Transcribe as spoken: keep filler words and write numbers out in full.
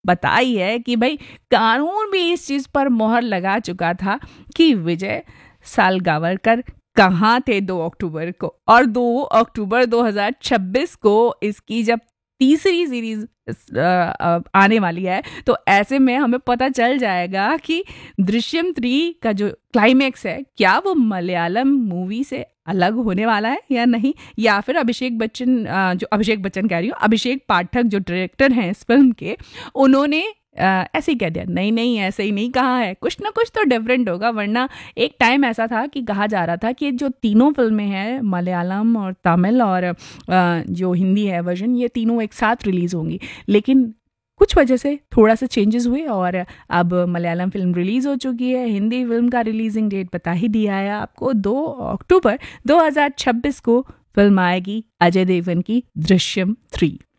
बताई है कि भाई कानून भी इस चीज़ पर मोहर लगा चुका था कि विजय सालगावरकर कहाँ थे दो अक्टूबर को, और दो अक्टूबर दो हज़ार छब्बीस को इसकी जब तीसरी सीरीज आने वाली है तो ऐसे में हमें पता चल जाएगा कि दृश्यम थ्री का जो क्लाइमेक्स है क्या वो मलयालम मूवी से अलग होने वाला है या नहीं, या फिर अभिषेक बच्चन जो अभिषेक बच्चन कह रही हूँ अभिषेक पाठक जो डायरेक्टर हैं इस फिल्म के, उन्होंने Uh, ऐसे ही कह दिया नहीं नहीं ऐसे ही नहीं कहा है, कुछ ना कुछ तो डिफरेंट होगा। वरना एक टाइम ऐसा था कि कहा जा रहा था कि जो तीनों फिल्में हैं मलयालम और तमिल और uh, जो हिंदी है वर्जन, ये तीनों एक साथ रिलीज़ होंगी, लेकिन कुछ वजह से थोड़ा सा चेंजेस हुए और अब मलयालम फिल्म रिलीज़ हो चुकी है। हिंदी फिल्म का रिलीजिंग डेट बता ही दिया है आपको, दो अक्टूबर दो हज़ार छब्बीस को फिल्म आएगी अजय देवगन की दृश्यम थ्री।